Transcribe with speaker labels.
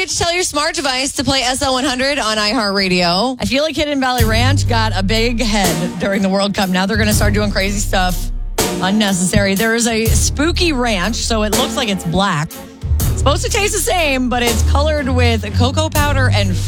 Speaker 1: to tell your smart device to play SL100 on iHeartRadio.
Speaker 2: I feel like Hidden Valley Ranch got a big head during the World Cup. Now they're going to start doing crazy stuff. Unnecessary. There is a spooky ranch, so it looks like it's black. It's supposed to taste the same, but it's colored with cocoa powder and